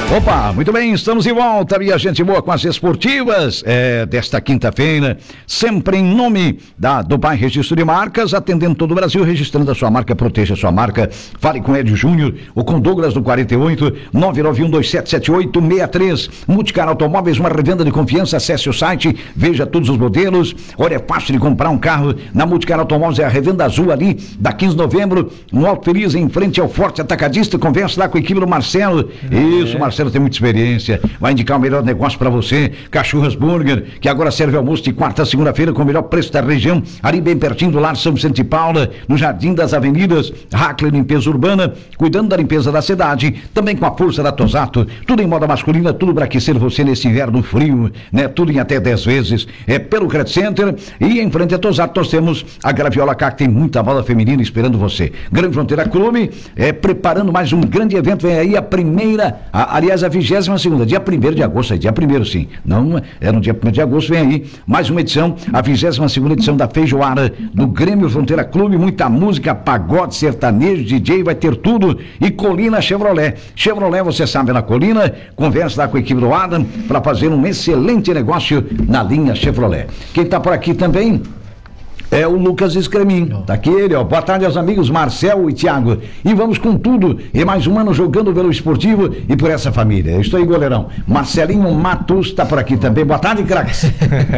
Opa, muito bem, estamos de volta, minha gente boa, com as esportivas desta quinta-feira, sempre em nome da Dubai Registro de Marcas, atendendo todo o Brasil, registrando a sua marca, proteja a sua marca. Fale com Edio Júnior ou com Douglas do 48 991277863. Multicar Automóveis, uma revenda de confiança. Acesse o site, veja todos os modelos. Olha, é fácil de comprar um carro na Multicar Automóveis, é a revenda azul ali, da 15 de novembro, no Alto Feliz, em frente ao Forte Atacadista. Conversa lá com a equipe do Marcelo. Isso, Marcelo tem muita experiência, vai indicar o melhor negócio para você. Cachorras Burger, que agora serve almoço de quarta a segunda-feira com o melhor preço da região, ali bem pertinho do Lar São Vicente de Paula, no Jardim das Avenidas. Hackler Limpeza Urbana, cuidando da limpeza da cidade, também com a força da Tosato, tudo em moda masculina, tudo para aquecer você nesse inverno frio, né? Tudo em até 10 vezes, pelo Credit Center. E em frente a Tosato nós temos a Graviola Cá, que tem muita moda feminina esperando você. Grande Fronteira Clube, preparando mais um grande evento, vem aí a primeira, aliás, a 22ª, dia 1º de agosto, dia 1º sim, não é no dia 1º de agosto, vem aí mais uma edição, a 22ª edição da Feijoada do Grêmio Fronteira Clube, muita música, pagode, sertanejo, DJ, vai ter tudo. E Colina Chevrolet, você sabe, na Colina, conversa lá com a equipe do Adam para fazer um excelente negócio na linha Chevrolet. Quem tá por aqui também é o Lucas Escremin, tá aqui ele, ó. Boa tarde aos amigos Marcel e Thiago, e vamos com tudo, e mais um ano jogando pelo esportivo e por essa família. É isso aí, goleirão. Marcelinho Matos tá por aqui também. Boa tarde, craques.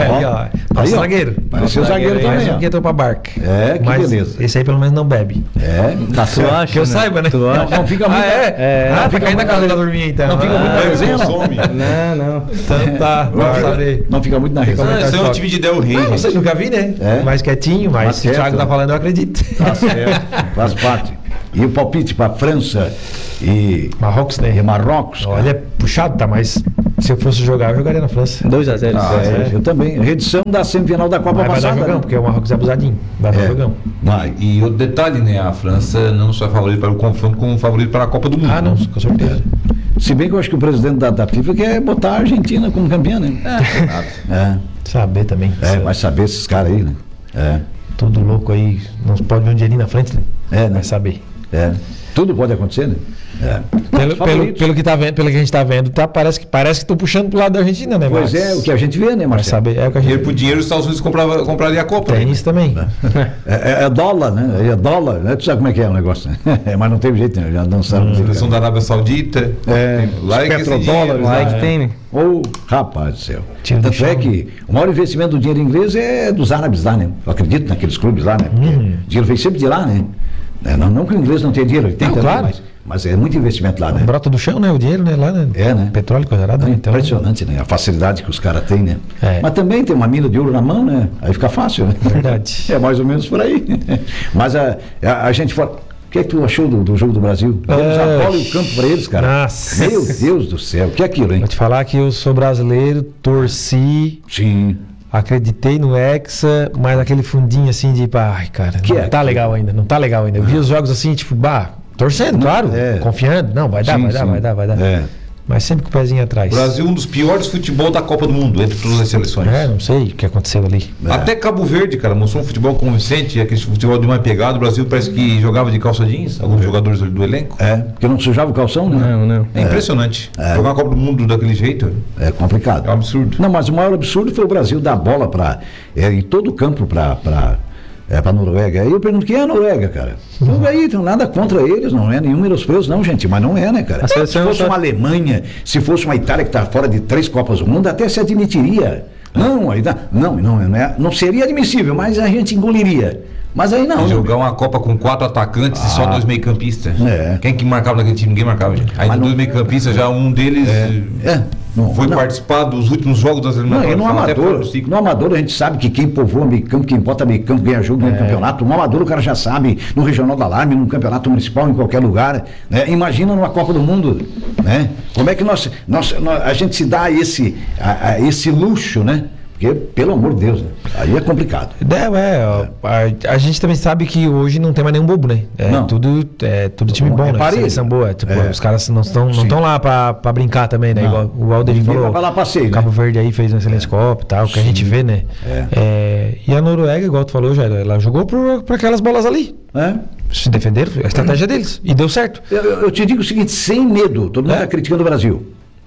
Aí, ó, zagueiro. Pareceu zagueiro também. Mais um que entrou pra barca. Que beleza. Esse aí pelo menos não bebe. Tá tu acha, que eu saiba, né? Não fica muito. Tá caindo na casa da dormir, então. Não fica muito na resenha, não. Então tá. Não fica muito na resenha. Isso é um time de Del Rey. Vocês nunca vi, né? Mas quietinho, mas se o Thiago tá falando, eu acredito. Tá certo, faz parte. E o palpite para França e Marrocos, né? E Marrocos. Olha, puxado, tá, mas se eu fosse jogar, eu jogaria na França. 2-0. Eu também. Reedição da semifinal da Copa Vai passada. dar jogão, porque o Marrocos é abusadinho. Vai dar jogão. Vai. E outro detalhe, né? A França não só é favorito para o confronto, como favorito para a Copa do Mundo. Não, com certeza. Se bem que eu acho que o presidente da FIFA quer botar a Argentina como campeã, né? Saber também. Vai saber esses caras aí, né? Tudo louco aí, não pode ver um dinheirinho na frente, né? Né? Vai saber. Tudo pode acontecer, né? Pelo que a gente tá vendo, parece que estão puxando pro lado da Argentina, né? Pois o que a gente vê, né, Marcelo? Vai saber, o que a gente... Por dinheiro, os Estados Unidos compraria a Copa. Tem isso também. É dólar, né? É dólar, né? Tu sabe como é que é o negócio, né? Mas não teve jeito, né? Já dançaram. São da Arábia Saudita. Lá é petrodólares. Lá que tem, né? Rapaz do céu. Tanto é que o maior investimento do dinheiro inglês é dos árabes lá, né? Eu acredito naqueles clubes lá, né? O dinheiro vem sempre de lá, né? Não que o inglês não tenha dinheiro, ele tem também, claro. Mas é muito investimento lá, né? Brota do chão, né? O dinheiro, né? Lá, né? Né? Petróleo, coisa errada. Então... Impressionante, né? A facilidade que os caras têm, né? Mas também tem uma mina de ouro na mão, né? Aí fica fácil, né? Verdade. É mais ou menos por aí. Mas a gente fala... O que é que tu achou do jogo do Brasil? Demos a bola e o campo para eles, cara. Nossa. Meu Deus do céu, o que é aquilo, hein? Vou te falar que eu sou brasileiro, torci. Sim. Acreditei no Hexa, mas aquele fundinho assim de... Ai, cara, não tá legal ainda. Eu vi os jogos assim, tipo, torcendo, claro, confiando. Não, vai dar. Mas sempre com o pezinho atrás. O Brasil, um dos piores futebol da Copa do Mundo, entre todas as seleções. Não sei o que aconteceu ali. Até Cabo Verde, cara, mostrou um futebol convincente, aquele futebol de uma pegada. O Brasil parece que jogava de calça jeans, alguns jogadores do elenco. Porque não sujava o calção, né? Não. É impressionante. Jogar a Copa do Mundo daquele jeito é complicado. É um absurdo. Não, mas o maior absurdo foi o Brasil dar bola em todo o campo para Noruega. Aí eu pergunto, quem é a Noruega, cara? Então aí, tem nada contra eles, não é nenhum menosprezo, não, gente, mas não é, né, cara? Se fosse uma Alemanha, se fosse uma Itália que está fora de 3 Copas do Mundo, até se admitiria. Não seria admissível, mas a gente engoliria. Mas aí não. Jogar uma Copa com 4 atacantes e só 2 meio-campistas. Quem que marcava naquele time? Ninguém marcava, gente. Aí 2 meio-campistas, já um deles foi participar dos últimos jogos das eliminatórias. No amador a gente sabe que quem povoa meio campo, quem bota meio campo, ganha jogo, ganha campeonato. No amador o cara já sabe, no Regional da Alarme, no campeonato municipal, em qualquer lugar, né? Imagina numa Copa do Mundo, né? Como é que a gente se dá esse luxo, né? Porque, pelo amor de Deus, né? Aí é complicado. A gente também sabe que hoje não tem mais nenhum bobo, né? Tudo time bom, né? Seleção boa. Os caras não estão lá pra brincar também, né? Igual o Alder falou. Vai lá passeio, o Cabo Verde aí fez um excelente Copa e tal, que a gente vê, né? E a Noruega, igual tu falou, já, ela jogou por aquelas bolas ali. Se defenderam, a estratégia deles. E deu certo. Eu te digo o seguinte, sem medo, todo mundo está criticando o Brasil.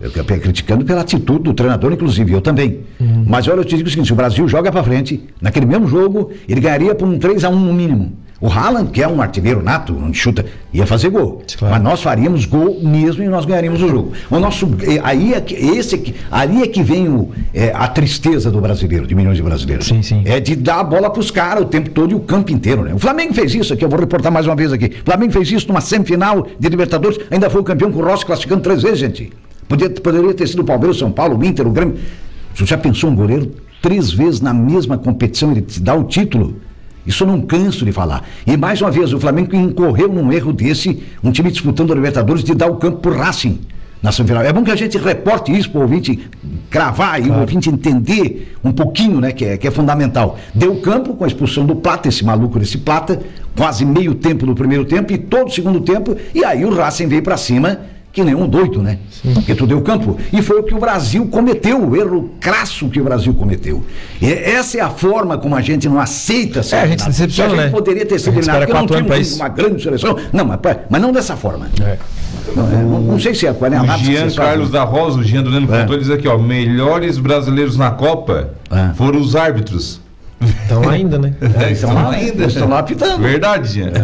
criticando pela atitude do treinador, inclusive, eu também. Mas olha, eu te digo o seguinte, se o Brasil joga pra frente, naquele mesmo jogo, ele ganharia por um 3-1 no mínimo. O Haaland, que é um artilheiro nato, onde chuta, ia fazer gol. Claro. Mas nós faríamos gol mesmo e nós ganharíamos o jogo. Ali é que vem a tristeza do brasileiro, de milhões de brasileiros. Sim. É de dar a bola pros caras o tempo todo e o campo inteiro, né? O Flamengo fez isso aqui, eu vou reportar mais uma vez aqui. O Flamengo fez isso numa semifinal de Libertadores, ainda foi o campeão com o Rossi classificando 3 vezes, gente. Poderia ter sido o Palmeiras, o São Paulo, o Inter, o Grêmio. Você já pensou um goleiro 3 vezes na mesma competição, ele te dá o título? Isso eu não canso de falar. E mais uma vez, o Flamengo incorreu num erro desse, um time disputando a Libertadores, de dar o campo pro Racing na semifinal. É bom que a gente reporte isso para o ouvinte cravar e o ouvinte entender um pouquinho, né, que é fundamental. Deu campo com a expulsão do Plata, esse maluco desse Plata, quase meio tempo do primeiro tempo e todo o segundo tempo, e aí o Racing veio para cima, que nem um doido, né? Sim. Porque tu deu campo. E foi o que o Brasil cometeu, o erro crasso que o Brasil cometeu. E essa é a forma como a gente não aceita ser a gente decepciona, né? Poderia ter sido eliminado, porque não tínhamos uma grande seleção. Não, mas não dessa forma. Não sei se é qual é a o Jean Carlos da Rosa, o Jean do Leno Fontoura, diz aqui, ó, melhores brasileiros na Copa foram os árbitros. Estão ainda, né? Estão lá apitando. Verdade, Jean.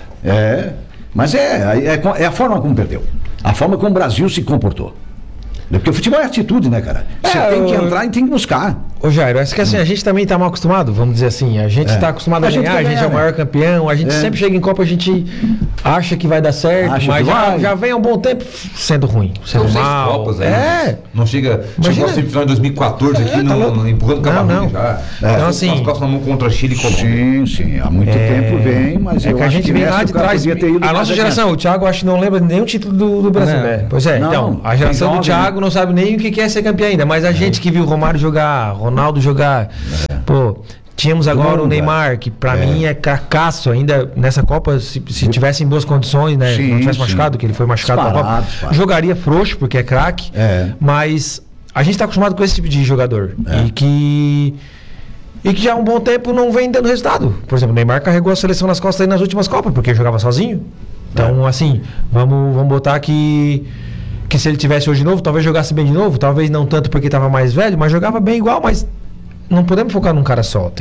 Mas é a forma como perdeu. A forma como o Brasil se comportou. Porque o futebol é atitude, né, cara? Você tem que entrar e tem que buscar. Ô Jairo, acho que assim, a gente também tá mal acostumado, vamos dizer assim. A gente tá acostumado a ganhar, a gente é o maior campeão, a gente sempre chega em Copa, a gente acha que vai dar certo, mas já vem há um bom tempo sendo ruim, sendo mal. Copas, não chega a semifinal em 2014 aqui, empurrando o cavalo já. Então assim... Nós passamos contra Chile e Colômbia. Sim, há muito tempo vem, mas eu acho que a gente vem lá de trás. A nossa geração, o Thiago acho que não lembra nenhum título do Brasil. Pois é, então, a geração do Thiago não sabe nem o que é ser campeão ainda, mas a gente que viu o Romário jogar, Ronaldo jogar, tínhamos agora o Neymar, que pra mim é carcaço ainda nessa Copa, se tivesse em boas condições, né, não tivesse machucado, que ele foi machucado na Copa, jogaria frouxo, porque é craque, mas a gente tá acostumado com esse tipo de jogador, e que já há um bom tempo não vem dando resultado. Por exemplo, o Neymar carregou a seleção nas costas aí nas últimas Copas, porque jogava sozinho. Então, assim, vamos botar que se ele tivesse hoje de novo, talvez jogasse bem de novo, talvez não tanto porque estava mais velho, mas jogava bem igual, mas não podemos focar num cara só.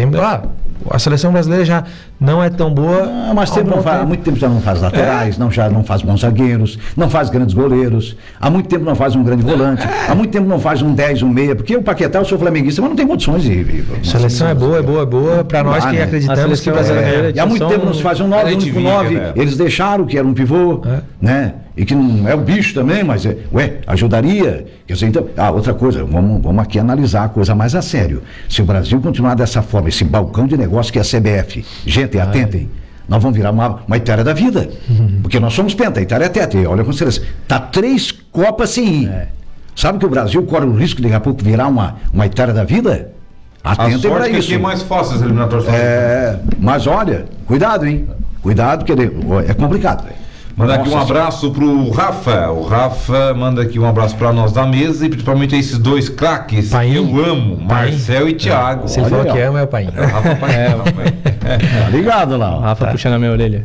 A seleção brasileira já não é tão boa. Mas há muito tempo já não faz laterais, já não faz bons zagueiros, não faz grandes goleiros, há muito tempo não faz um grande volante, há muito tempo não faz um 10, um meia, porque o Paquetá, eu sou flamenguista, mas não tem condições de a seleção é boa, para nós que acreditamos que o brasileiro e há muito tempo não se faz um 9, um 9, eles deixaram que era um pivô, né? E que não é o bicho também, mas ajudaria. Quer dizer, então, outra coisa, vamos aqui analisar a coisa mais a sério. Se o Brasil continuar dessa forma, esse balcão de negócio que é a CBF, gente, atentem, nós vamos virar uma Itália da vida. Porque nós somos penta, a Itália é teta. Olha com certeza. Tá 3 Copas sem ir. Sabe que o Brasil corre o risco de daqui a pouco virar uma Itália da vida? Atentem para isso. É mais fácil as eliminatórias. Mas olha, cuidado, hein? Cuidado, que é complicado, velho. Manda aqui um abraço pro Rafa. O Rafa manda aqui um abraço pra nós da mesa e principalmente a esses 2 craques que eu amo, Marcel e Thiago. Se ele falou que ama, é o pai. Rafa Painho. Tá ligado lá. O Rafa puxando a minha orelha.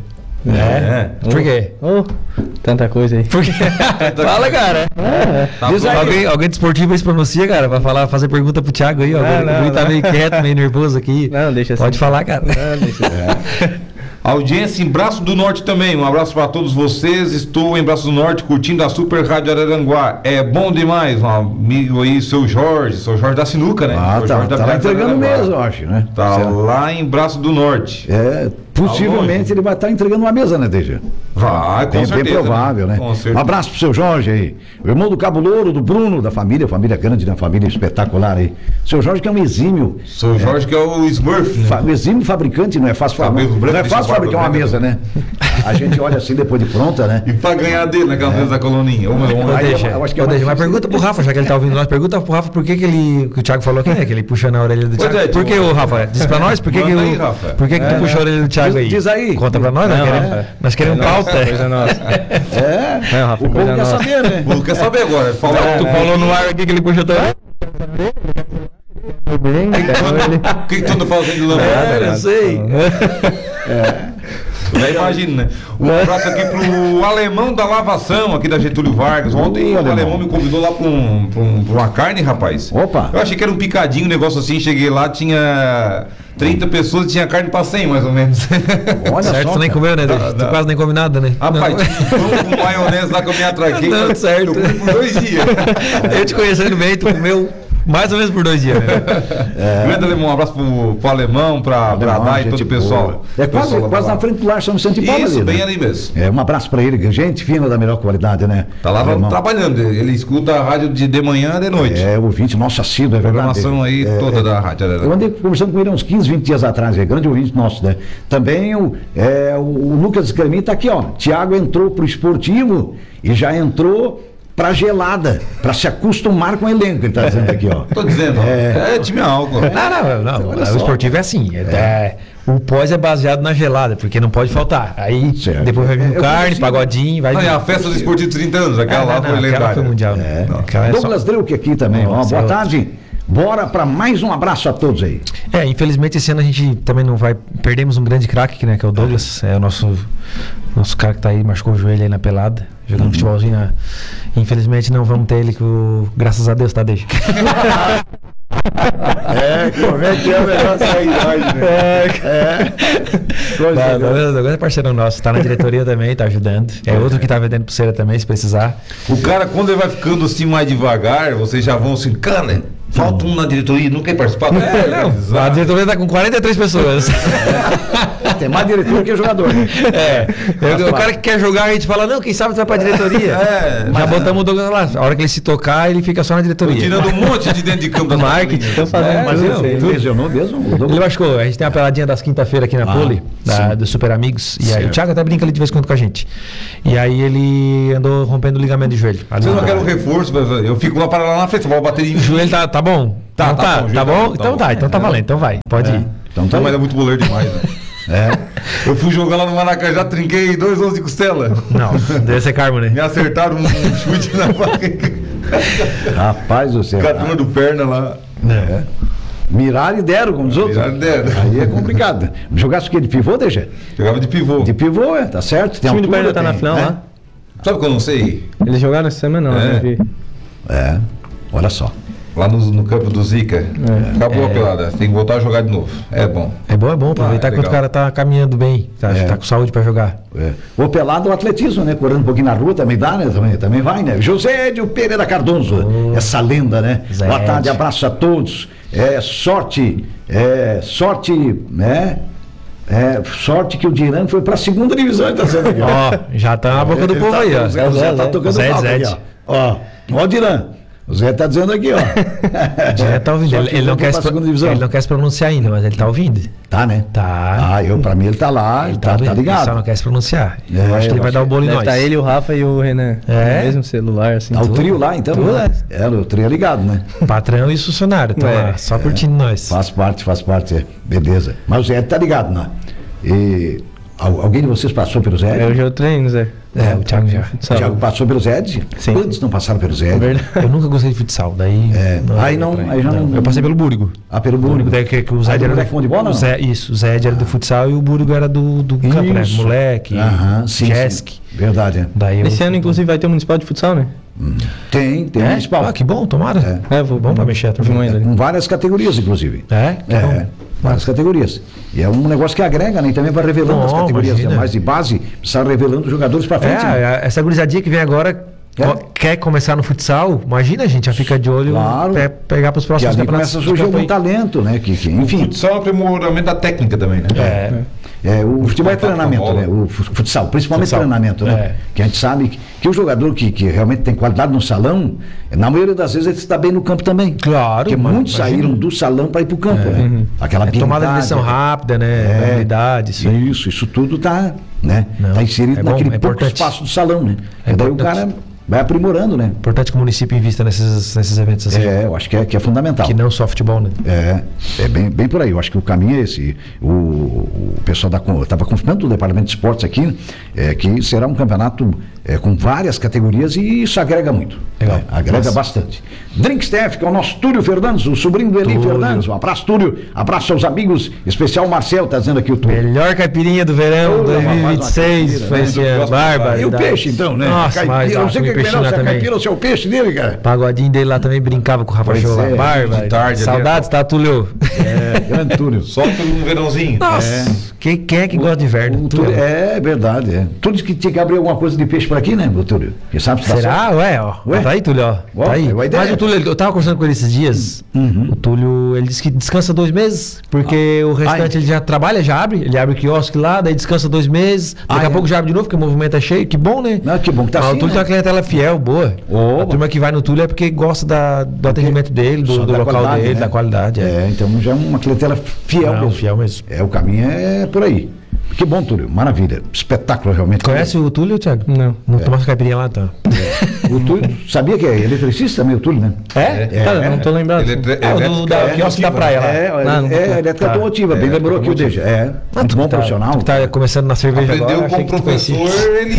Por quê? Tanta coisa aí. Por quê? Fala, cara. Diz aí. Alguém de esportivo aí se pronuncia, cara, pra fazer pergunta pro Thiago aí. Ele tá meio quieto, meio nervoso aqui. Não, deixa assim. Pode falar, cara. Não, deixa assim. Audiência em Braço do Norte também, um abraço para todos vocês. Estou em Braço do Norte curtindo a Super Rádio Araranguá, é bom demais. Um amigo aí, seu Jorge da Sinuca, né? Tá entregando mesmo, eu acho, né? Tá lá em Braço do Norte. Possivelmente ele vai estar entregando uma mesa, né, Deja? Vai, com certeza. Bem provável, né? Um abraço pro seu Jorge aí. O irmão do Cabo Louro, do Bruno, da família grande, né? Família espetacular aí. Seu Jorge que é um exímio. Seu Jorge que é o Smurf, né? Exímio fabricante, não é fácil fabricar uma mesa, né? A gente olha assim depois de pronta, né? E pra ganhar dele naquela mesa da coloninha. Mas pergunta pro Rafa, já que ele tá ouvindo nós, pergunta pro Rafa por que o Thiago falou aqui, né? Que ele puxa na orelha do Thiago. Por que o Rafa? Diz pra nós, por que tu puxa a orelha do Thiago aí? Diz aí. Conta pra nós, nós queremos pauta. Coisa nossa. Rafa, o povo quer saber, né? O povo quer saber agora. Tu falou no ar aqui que ele puxou também. O que tu anda fazendo de lâmpada? Eu sei. Já imagina, né? Um abraço aqui pro Alemão da Lavação, aqui da Getúlio Vargas. Ontem o Alemão me convidou lá pra uma carne, rapaz. Opa! Eu achei que era um picadinho, um negócio assim. Cheguei lá, tinha 30 pessoas e tinha carne pra 100, mais ou menos. Olha certo, só, você nem comeu, né? Tu quase nem come nada, né? Rapaz, com maionese lá que eu me atraquei. Não, certo. Eu comi por 2 dias. Eu te conhecendo bem, tu comeu mais ou menos por 2 dias. Grande Alemão, um abraço pro Alemão, pra Dai e todo o pessoal. É quase na frente do Lar São Vicente de Paula. Isso, ali, bem né? ali mesmo. Um abraço pra ele, gente fina da melhor qualidade, né? Tá lá trabalhando, ele escuta a rádio de manhã e de noite. Ouvinte nosso assíduo, é verdade. Programação aí toda da rádio. Eu andei conversando com ele há uns 15, 20 dias atrás, grande ouvinte nosso, né? Também o Lucas Escremin tá aqui, ó. Tiago entrou pro esportivo e já entrou pra gelada, pra se acostumar com o elenco, ele tá dizendo aqui, ó. Tô dizendo, é time algo. Não, o esportivo é assim, o pós é baseado na gelada, porque não pode faltar. Aí depois vai vir carne, pagodinho, vai vir. A festa do esportivo de 30 anos, aquela lá foi lendária. Foi mundial. Douglas Dreuck aqui também, ó. Boa tarde. Bora para mais um abraço a todos aí. Infelizmente esse ano a gente também não vai. Perdemos um grande craque, né? Que é o Douglas. É o nosso cara que tá aí, machucou o joelho aí na pelada, jogando futebolzinho. Infelizmente não vamos ter ele, graças a Deus, tá? Deixa. Como é que é o negócio aí, né? Douglas é parceiro nosso, tá na diretoria também, tá ajudando. É outro que tá vendendo pulseira também, se precisar. O cara, quando ele vai ficando assim mais devagar, vocês já vão assim, cara, falta um na diretoria, não quer participar? Não, a diretoria tá com 43 pessoas. Tem mais diretor que jogador. O cara que quer jogar, a gente fala, não, quem sabe tu vai pra diretoria. Já botamos o Douglas lá. A hora que ele se tocar, ele fica só na diretoria. Tô tirando um monte de dentro de campo da marketing. Estão fazendo mas ele lesionou mesmo? Ele machucou. A gente tem uma peladinha das quinta-feira aqui na Poli, do Super Amigos. E aí o Thiago até brinca ali de vez em quando com a gente. E aí ele andou rompendo o ligamento de joelho. Você não quer um reforço, mas eu fico lá para lá na frente, vou bater em o joelho tá bom? Tá bom? Então tá valendo, então vai. Pode ir. Então mas é muito boleiro demais, né? Eu fui jogar lá no Maracajá, trinquei 2 ossos de costela. Não, deve ser carmo, né? Me acertaram um chute na barriga. Rapaz do céu. Catando do perna lá. Miraram e deram, como os outros. Miraram e deram. Aí é complicado. Jogasse o quê? De pivô, deixa? Jogava de pivô. De pivô, tá certo? O time do Perna tá na final lá. Sabe o que eu não sei? Eles jogaram essa semana, não, não vi. Olha só. Lá no campo do Zica. Acabou a pelada. Tem que voltar a jogar de novo. É bom. É bom aproveitar que o cara tá caminhando bem. Tá com saúde pra jogar. O pelado, o atletismo, né? Correndo um pouquinho na rua também dá, né? Também vai, né? José Edio Pereira Cardoso. Essa lenda, né? Boa tarde, abraço a todos. Sorte, né? Sorte que o Dirã foi pra 2ª divisão, tá sendo aqui. Já tá na boca do povo aí, ó. O Zé tá tocando falta aqui, ó. Ó o Dirã. O Zé tá dizendo aqui, ó. O Zé tá ouvindo. Ele não quer se pronunciar ainda, mas ele tá ouvindo. Tá, né? Tá. Pra mim ele tá lá, ele tá ligado. Ele só não quer se pronunciar. Eu acho que ele vai dar o bolo em nós. Tá ele, o Rafa e o Renan. No mesmo celular, assim. Tá o trio lá, então? O trio é ligado, né? Patrão e funcionário, tá lá, só curtindo nós. Faz parte, beleza. Mas o Zé tá ligado, né? E alguém de vocês passou pelo Zé? Eu já treino, Zé. O Thiago já. O Thiago passou pelo Zé? Sim. Quantos não passaram pelo Zé? Eu nunca gostei de futsal, daí... Aí já não... Eu passei pelo Búrigo. Pelo Búrigo. Daí que o Zé era do futebol, não? Isso, o Zé era do futsal e o Búrigo era do campo, né? Moleque, Jesk. Verdade, Esse ano, inclusive, vai ter um municipal de futsal, né? Tem municipal. Que bom, tomara. Vamos pra mexer ainda. Com várias categorias, inclusive. Várias categorias. E é um negócio que agrega, né? E também vai revelando as categorias mais de base, precisa revelando jogadores pra frente. Essa gurizadinha que vem agora quer começar no futsal, imagina, gente, já fica de olho até pegar pros próximos campeonatos. E ali começa a surgir algum talento, né? Enfim. O futsal é um aprimoramento da técnica também, né? O futebol é treinamento, né? O futsal, principalmente treinamento, né? Que a gente sabe que o jogador que realmente tem qualidade no salão, na maioria das vezes ele está bem no campo também. Claro. Porque muitos saíram do salão para ir para o campo, né? Aquela tomada de decisão rápida, né? Habilidade. Isso tudo está, né? Tá inserido naquele pouco espaço do salão, né? Daí o cara vai aprimorando, né? Importante que o município invista nesses eventos assim. Eu acho que é fundamental. Que não só futebol, né? É bem por aí. Eu acho que o caminho é esse. O pessoal estava confirmando do Departamento de Esportes aqui, que será um campeonato com várias categorias e isso agrega muito. Legal. Agrega bastante. Drink Staff, que é o nosso Túlio Fernandes, o sobrinho do Eli Fernandes. Um abraço, Túlio. Abraço aos amigos, especial Marcel, tá dizendo aqui o Túlio. Melhor caipirinha do verão 2026 foi esse ano. Bárbaro. E o peixe, então, né? Nossa, mas não sei o que é melhor, se é também. caipira ou se é o peixe dele, cara. Pagodinho dele lá também brincava com o Rafa Show lá. Bárbaro. Saudades, tá, Túlio? Grande Túlio. Só pelo verãozinho. Nossa, quem é que gosta de inverno? Túlio, é verdade, é. Túlio disse que tinha que abrir alguma coisa de peixe por aqui, né, Túlio? Quem sabe se dá Será? certo. Ué? Tá aí, Túlio, ó. Tá aí. Mas o Túlio, eu tava conversando com ele esses dias. O Túlio, ele disse que descansa 2 meses, porque o restante ele já trabalha, já abre. Ele abre o quiosque lá, daí descansa 2 meses. Daqui a pouco já abre de novo, porque o movimento é cheio. Que bom, né? Que bom que tá assim, o Túlio tem uma clientela fiel, boa. A turma que vai no Túlio é porque gosta do atendimento dele, do local dele, da qualidade. Então já é uma clientela fiel mesmo. Fiel mesmo. O caminho é por aí. Que bom, Túlio. Maravilha. Espetáculo, realmente. Conhece o Túlio, Thiago? Não tomasse caipirinha lá, então. O Túlio, sabia que é eletricista também, o Túlio, né? Não tô lembrado. Do quiosque da praia lá. Elétrica automotiva, bem lembrou aqui o Deja. Muito bom profissional. Tá começando na cerveja aprendeu agora. com o professor,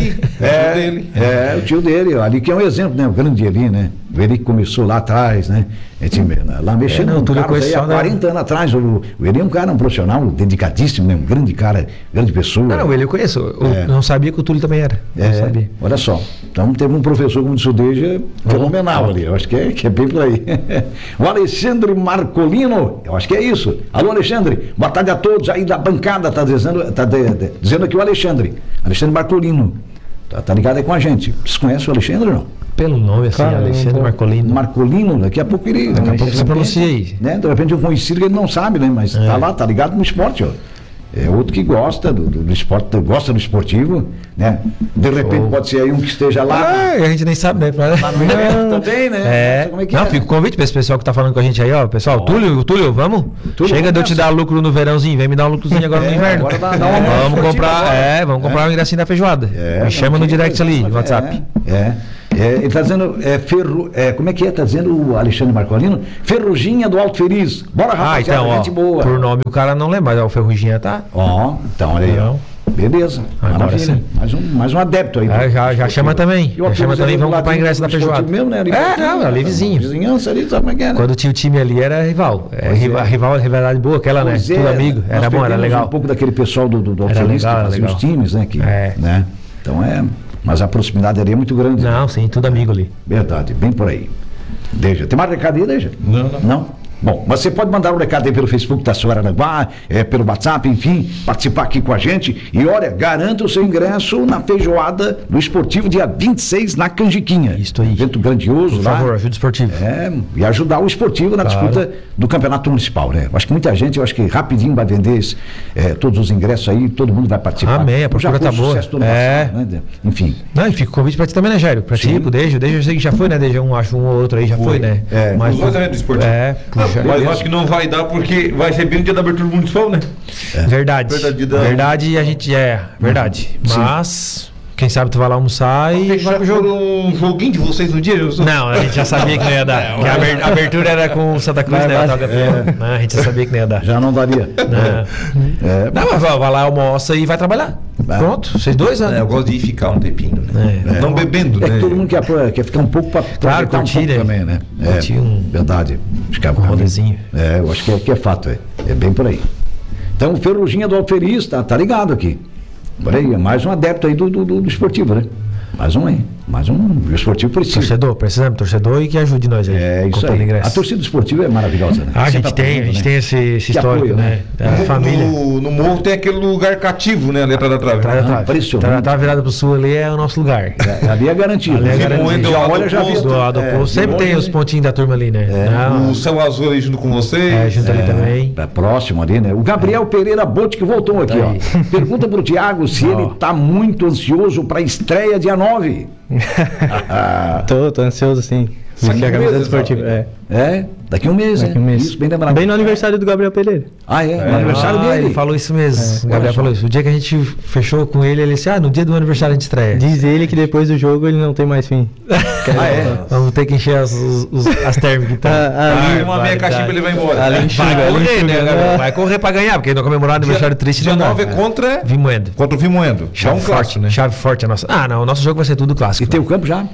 o tio dele, ali que é um exemplo, né? O grande Eli, né? Ele que começou lá atrás, né? Lá mexendo com carros aí há 40 anos atrás. O Eli é um cara, um profissional dedicadíssimo, né? Um grande cara, grande pessoa. Não, ele eu conheço. Eu não sabia que o Túlio também era. Não sabia. Olha só. Então teve um professor como disse o Deja, fenomenal ali. Eu acho que é bem por aí. O Alexandre Marcolino, eu acho que é isso. Alô, Alexandre. Boa tarde a todos aí da bancada. Tá dizendo aqui o Alexandre Marcolino. Tá ligado aí com a gente. Vocês conhecem o Alexandre ou não? Pelo nome, assim, Alexandre Marcolino. Marcolino, daqui a pouco ele. Daqui a pouco você pronuncia aí. Né? De repente eu conheci ele não sabe, né? Mas tá lá, tá ligado no esporte, ó. É outro que gosta do esporte, gosta do esportivo, né? De repente pode ser aí um que esteja lá. A gente nem sabe, né? Lá no evento também, né? Não, fica o convite para esse pessoal que tá falando com a gente aí, ó. Pessoal, Túlio, vamos? Chega de eu te dar lucro no verãozinho, vem me dar um lucrozinho agora no inverno. Agora vamos comprar, vamos comprar o ingressinho da feijoada. Me chama no direct ali, no WhatsApp. Ele está dizendo, como é que é? Está dizendo o Alexandre Marcolino? Ferruginha do Alto Feliz. Bora, rapaziada, então, gente boa. Por nome o cara não lembra, mas o Ferruginha tá. Então olha aí, ó. Beleza. Maravilha. Mais um adepto aí. Já chama também. Já chama também, vamos comprar ingresso da feijoada. Mesmo, né? Ali vizinho. Vizinhança ali, sabe como é que é, né? Quando tinha o time ali era rival. Rivalidade boa, aquela, né? Tudo amigo. Era bom, era legal. Um pouco daquele pessoal do Alto Feliz que fazia os times, né? Né? Então mas a proximidade ali é muito grande. Não, sim, tudo amigo ali. Verdade, bem por aí. Deja, tem mais recado aí, Deja? Não? Bom, mas você pode mandar um recado aí pelo Facebook da Sua Araranguá, pelo WhatsApp, enfim, participar aqui com a gente. E olha, garanta o seu ingresso na feijoada do Esportivo, dia 26, na Canjiquinha. Isso aí. Evento grandioso lá. Por favor, ajuda o Esportivo. E ajudar o Esportivo na disputa do Campeonato Municipal, né? Eu acho que muita gente, que rapidinho vai vender todos os ingressos aí, todo mundo vai participar. Amém, a procura tá boa. Passado, né? Enfim. Não, e fica o convite pra ti também, né, Jairo? Pra ti, pro Deja, eu sei que já foi, né, Deja? Acho um ou outro aí já foi, né? Mas os dois eventos do Esportivo. Mas eu acho que não vai dar porque vai ser bem no dia da abertura municipal, né? Verdade, a gente verdade. Mas quem sabe tu vai lá almoçar e vai pro jogo. Um joguinho de vocês no dia? Não, a gente já sabia que não ia dar. Porque a abertura era com o Santa Cruz, né? A gente já sabia que não ia dar. Já não daria. Não, mas vai lá, almoça e vai trabalhar. Pronto, vocês dois, né? Eu gosto de ir ficar um tempinho, né? Não bebendo, né? Todo mundo quer ficar um pouco para curtir, um também, né? Verdade. Ficar com um rodezinho. Eu acho que é fato, é bem por aí. Então, o Ferruginha do Alto Feliz, tá ligado aqui. Por aí, é mais um adepto aí do esportivo, né? Mais um aí. Mais um. O esportivo precisa. Precisamos, torcedor e que ajude nós aí. É isso aí. A torcida esportiva é maravilhosa, né? A gente tem esse histórico, apoio, né? A família. No morro tem aquele lugar cativo, né? Ali atrás da trave. Impressionante. Tá virada pro sul ali é o nosso lugar. Ali é garantido. Ali é garantido. Já viu. Sempre tem os pontinhos da turma ali, né? O Céu Azul ali junto com vocês. Junto ali também. Próximo ali, né? O Gabriel Pereira Bote que voltou aqui, ó. Pergunta pro Thiago se ele tá muito ansioso pra estreia dia 9. Tô ansioso sim. Daqui a camisa esportiva. Daqui um mês, né? Isso, bem lembrado. Bem no aniversário do Gabriel Pereira. No aniversário dele. Ele falou isso mesmo. O Gabriel falou isso. O dia que a gente fechou com ele disse, no dia do aniversário a gente estreia. Diz ele que depois do jogo ele não tem mais fim. Vamos ter que encher as térmicas então. Uma meia caixinha pra ele vai embora. Vai correr, né? Vai correr pra ganhar, porque não comemorar o aniversário triste. Dia 9 é contra Vimoendo. Contra o Vimoendo. Chave forte, né? Chave forte a nossa. Não, o nosso jogo vai ser tudo clássico. E tem o campo já?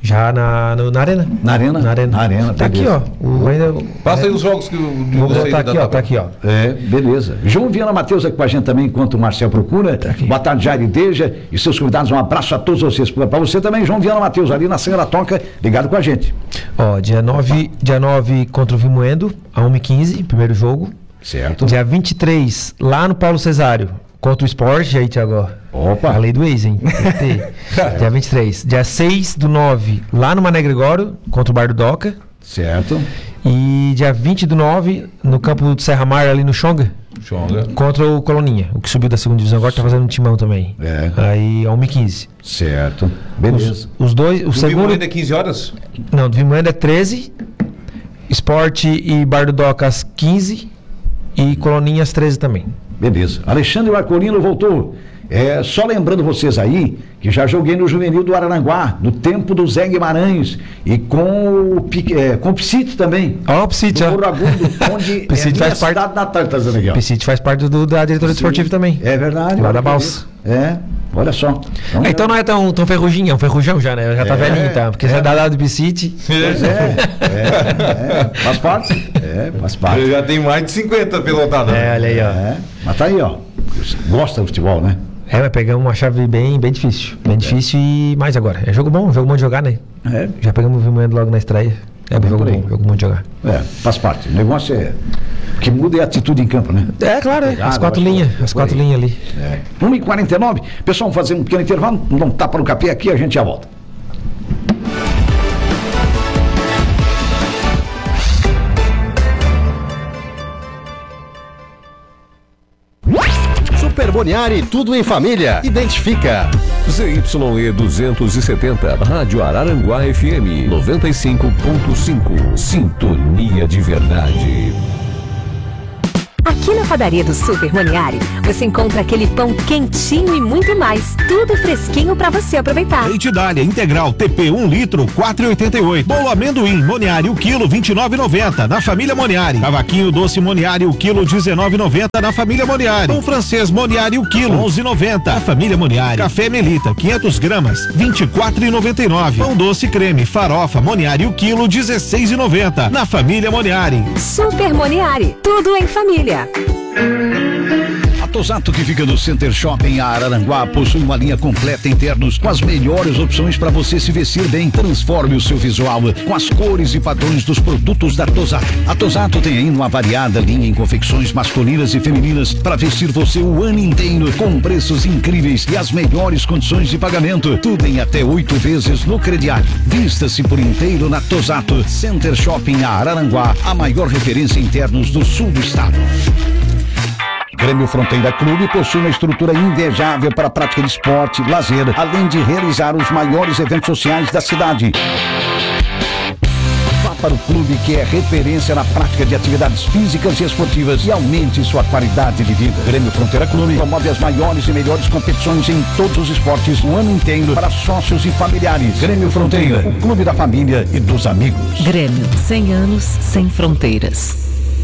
Já na Arena. Na Arena? Na Arena. Tá aqui, ó. Passa aí os jogos que vou botar aqui, ó. Tá aqui, ó. Beleza. João Viana Matheus aqui com a gente também, enquanto o Marcel procura. Tá aqui. Boa tarde, Jair Deja e seus convidados. Um abraço a todos vocês. Pra você também, João Viana Matheus, ali na Senhora Toca, ligado com a gente. Ó, dia 9 contra o Vimoendo, a 1h15, primeiro jogo. Certo. Dia 23, lá no Paulo Cesário, contra o Sport, aí, Thiago. Opa! Falei do ex, hein? Dia 23. Dia 6/9, lá no Mané Gregório, contra o Bar do Doca. Certo. E dia 20/9, no campo do Serra Mar, ali no Xonga. Contra o Coloninha, o que subiu da segunda divisão agora, tá fazendo um timão também. Aí, a 1h15. Certo. Beleza. Os dois, o segundo... Vimoendo é 15 horas? Não, do Vimoendo é 13. Sport e Bar do Doca às 15. E Coloninha às 13 também. Beleza. Alexandre Marcolino voltou. Só lembrando vocês aí que já joguei no Juvenil do Araranguá, no tempo do Zé Guimarães e com o Psite também. Ó, o Psite, ó. Onde Psite faz parte da Natal, tá dizendo aqui, ó. Psite faz parte da diretoria esportiva também. É verdade. Lá da Balsa. Olha só. Então não é tão ferrugem, é um ferrujão já, né? Já tá velhinho, tá? Porque você dá dado do Psite. Pois faz parte. Faz parte. Eu já tenho mais de 50 pilotadas. Olha aí, ó. Mas tá aí, ó. Gosta do futebol, né? Mas pegamos uma chave bem difícil. Bem difícil e mais agora. É jogo bom de jogar, né? Já pegamos o Vimoendo logo na estreia. Jogo bom de jogar. Faz parte. O negócio o que muda é a atitude em campo, né? Claro, as quatro linhas ali. 1h49. Pessoal, vamos fazer um pequeno intervalo, dar um tapa no capê aqui, a gente já volta. Super Boniari, tudo em família. Identifica. ZYE 270, Rádio Araranguá FM 95.5. Sintonia de verdade. Aqui na padaria do Super Moniari, você encontra aquele pão quentinho e muito mais. Tudo fresquinho pra você aproveitar. Leite Dália integral TP 1 litro, 4,88. Bolo amendoim Moniari, o quilo, 29,90 na família Moniari. Cavaquinho doce Moniari, o quilo, 19,90 na família Moniari. Pão francês Moniari, o quilo, 11,90 na família Moniari. Café Melita, 500 gramas, 24,99. Pão doce creme farofa Moniari, o quilo, 16,90 na família Moniari. Super Moniari, tudo em família. A Tosato, que fica no Center Shopping Araranguá, possui uma linha completa em ternos com as melhores opções para você se vestir bem. Transforme o seu visual com as cores e padrões dos produtos da Tosato. A Tosato tem ainda uma variada linha em confecções masculinas e femininas para vestir você o ano inteiro, com preços incríveis e as melhores condições de pagamento. Tudo em até 8 vezes no crediário. Vista-se por inteiro na Tosato. Center Shopping Araranguá, a maior referência em ternos do sul do estado. Grêmio Fronteira Clube possui uma estrutura invejável para a prática de esporte, lazer, além de realizar os maiores eventos sociais da cidade. Vá para o clube, que é referência na prática de atividades físicas e esportivas, e aumente sua qualidade de vida. Grêmio Fronteira Clube promove as maiores e melhores competições em todos os esportes o ano inteiro para sócios e familiares. Grêmio Fronteira, o clube da família e dos amigos. Grêmio, 100 anos sem fronteiras.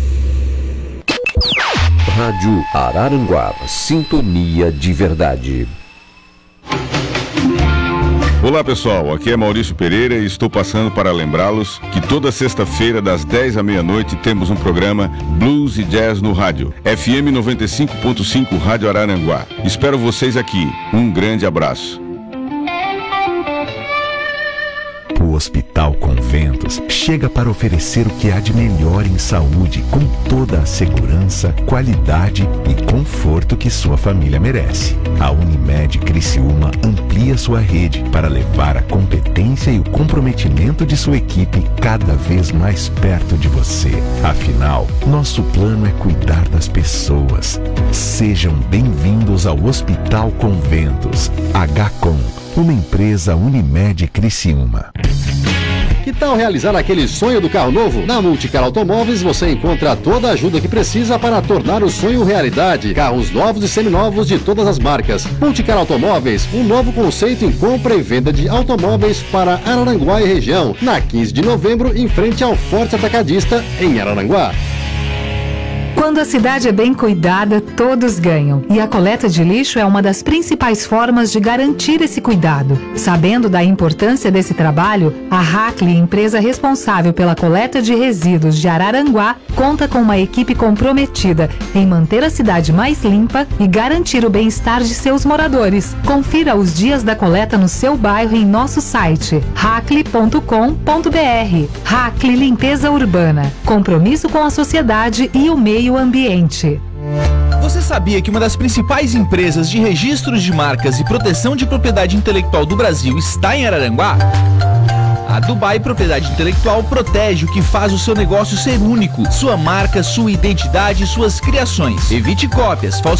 Rádio Araranguá, sintonia de verdade. Olá pessoal, aqui é Maurício Pereira e estou passando para lembrá-los que toda sexta-feira das 10 à meia-noite temos um programa Blues e Jazz no rádio, FM 95.5 Rádio Araranguá. Espero vocês aqui. Um grande abraço. O Hospital Conventos chega para oferecer o que há de melhor em saúde, com toda a segurança, qualidade e conforto que sua família merece. A Unimed Criciúma amplia sua rede para levar a competência e o comprometimento de sua equipe cada vez mais perto de você. Afinal, nosso plano é cuidar das pessoas. Sejam bem-vindos ao Hospital Conventos. HCOM, uma empresa Unimed Criciúma. Que tal realizar aquele sonho do carro novo? Na Multicar Automóveis você encontra toda a ajuda que precisa para tornar o sonho realidade. Carros novos e seminovos de todas as marcas. Multicar Automóveis, um novo conceito em compra e venda de automóveis para Araranguá e região. Na 15 de novembro, em frente ao Forte Atacadista, em Araranguá. Quando a cidade é bem cuidada, todos ganham. E a coleta de lixo é uma das principais formas de garantir esse cuidado. Sabendo da importância desse trabalho, a Hackley, empresa responsável pela coleta de resíduos de Araranguá, conta com uma equipe comprometida em manter a cidade mais limpa e garantir o bem-estar de seus moradores. Confira os dias da coleta no seu bairro em nosso site hackley.com.br. Hackley Limpeza Urbana. Compromisso com a sociedade e o meio ambiente. Você sabia que uma das principais empresas de registros de marcas e proteção de propriedade intelectual do Brasil está em Araranguá? A Dubai Propriedade Intelectual protege o que faz o seu negócio ser único, sua marca, sua identidade e suas criações. Evite cópias, falsificações